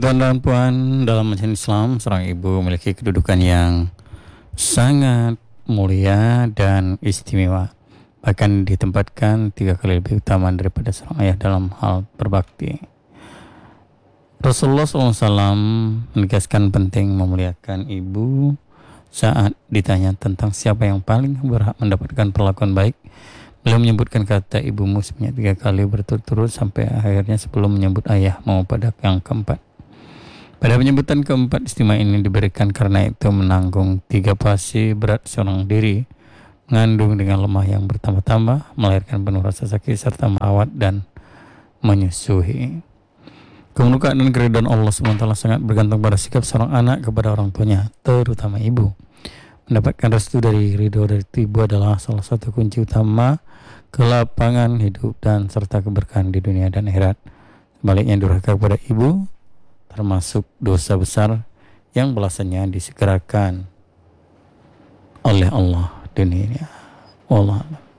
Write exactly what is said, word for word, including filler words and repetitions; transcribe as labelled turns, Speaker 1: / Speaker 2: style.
Speaker 1: Tuan dan puan, dalam ajaran Islam, seorang ibu memiliki kedudukan yang sangat mulia dan istimewa. Bahkan ditempatkan tiga kali lebih utama daripada seorang ayah dalam hal berbakti. Rasulullah shallallahu alaihi wasallam menegaskan penting memuliakan ibu saat ditanya tentang siapa yang paling berhak mendapatkan perlakuan baik. Beliau menyebutkan kata ibumu sebanyak tiga kali berturut-turut sampai akhirnya sebelum menyebut ayah mau pada yang keempat. Pada penyebutan keempat, istimewa ini diberikan karena itu menanggung tiga pasien berat seorang diri, mengandung dengan lemah yang bertambah-tambah, melahirkan penuh rasa sakit serta merawat dan menyusui. Kemuliaan dan keridhaan Allah subhanahu wa taala sangat bergantung pada sikap seorang anak kepada orang tuanya, terutama ibu. Mendapatkan restu dari ridho dari ibu adalah salah satu kunci utama kelapangan hidup dan serta keberkahan di dunia dan akhirat. Sebaliknya, durhaka kepada ibu termasuk dosa besar yang balasannya disegerakan oleh Allah dunia. Wallah.